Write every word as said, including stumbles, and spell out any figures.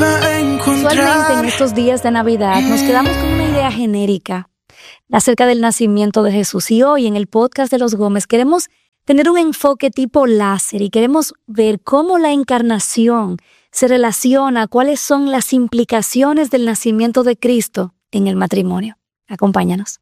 Usualmente en estos días de Navidad nos quedamos con una idea genérica acerca del nacimiento de Jesús. Y hoy en el podcast de los Gómez queremos tener un enfoque tipo láser y queremos ver cómo la encarnación se relaciona, cuáles son las implicaciones del nacimiento de Cristo en el matrimonio. Acompáñanos.